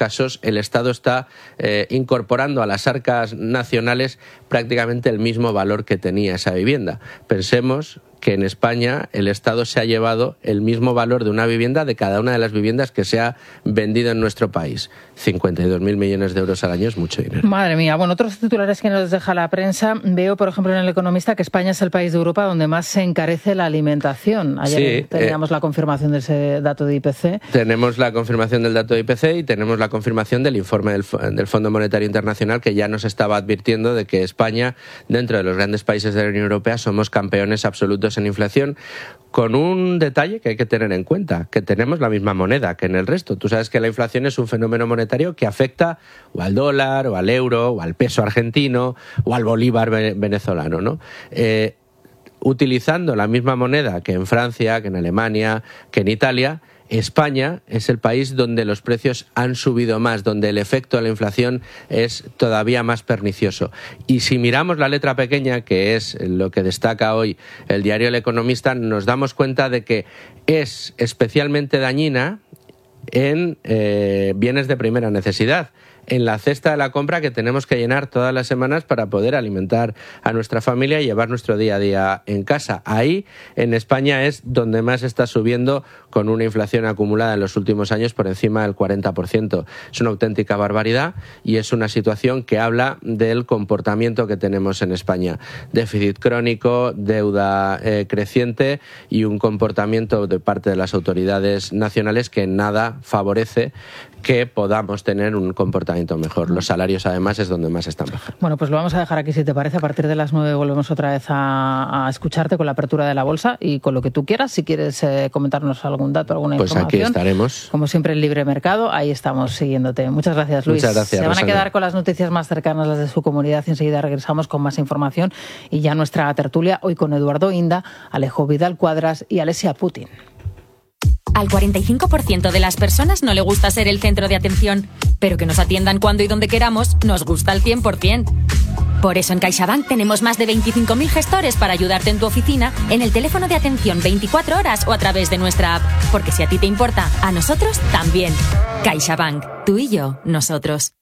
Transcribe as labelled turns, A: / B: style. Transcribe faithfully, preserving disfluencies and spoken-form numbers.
A: casos el Estado está eh, incorporando a las arcas nacionales prácticamente el mismo valor que tenía esa vivienda. Pensemos que en España el Estado se ha llevado el mismo valor de una vivienda de cada una de las viviendas que se ha vendido en nuestro país. cincuenta y dos mil millones de euros al año es mucho dinero.
B: Madre mía. Bueno, otros titulares que nos deja la prensa. Veo, por ejemplo, en El Economista que España es el país de Europa donde más se encarece la alimentación. Ayer sí, teníamos eh, la confirmación de ese dato de I P C.
A: Tenemos la confirmación del dato de I P C y tenemos la confirmación del informe del, del Fondo Monetario Internacional, que ya nos estaba advirtiendo de que España, dentro de los grandes países de la Unión Europea, somos campeones absolutos en inflación, con un detalle que hay que tener en cuenta, que tenemos la misma moneda que en el resto. Tú sabes que la inflación es un fenómeno monetario que afecta o al dólar, o al euro, o al peso argentino, o al bolívar venezolano, ¿no? Eh, utilizando la misma moneda que en Francia, que en Alemania, que en Italia, España es el país donde los precios han subido más, donde el efecto de la inflación es todavía más pernicioso. Y si miramos la letra pequeña, que es lo que destaca hoy el diario El Economista, nos damos cuenta de que es especialmente dañina en eh, bienes de primera necesidad, en la cesta de la compra que tenemos que llenar todas las semanas para poder alimentar a nuestra familia y llevar nuestro día a día en casa. Ahí, en España, es donde más está subiendo, con una inflación acumulada en los últimos años por encima del cuarenta por ciento. Es una auténtica barbaridad y es una situación que habla del comportamiento que tenemos en España. Déficit crónico, deuda eh, creciente y un comportamiento de parte de las autoridades nacionales que en nada favorece que podamos tener un comportamiento mejor. Los salarios, además, es donde más están bajando.
B: Bueno, pues lo vamos a dejar aquí, si te parece. A partir de las nueve volvemos otra vez a, a escucharte con la apertura de la bolsa y con lo que tú quieras. Si quieres eh, comentarnos algún dato, alguna
A: pues
B: información.
A: Pues aquí estaremos.
B: Como siempre, en Libre Mercado, ahí estamos siguiéndote. Muchas gracias, Luis.
A: Muchas gracias,
B: Se van
A: Rosana.
B: a quedar con las noticias más cercanas, las de su comunidad. Enseguida regresamos con más información y ya nuestra tertulia, hoy con Eduardo Inda, Alejo Vidal Cuadras y Alesia Putin.
C: Al cuarenta y cinco por ciento de las personas no le gusta ser el centro de atención, pero que nos atiendan cuando y donde queramos nos gusta al cien por ciento. Por eso en CaixaBank tenemos más de veinticinco mil gestores para ayudarte en tu oficina, en el teléfono de atención veinticuatro horas o a través de nuestra app. Porque si a ti te importa, a nosotros también. CaixaBank. Tú y yo, nosotros.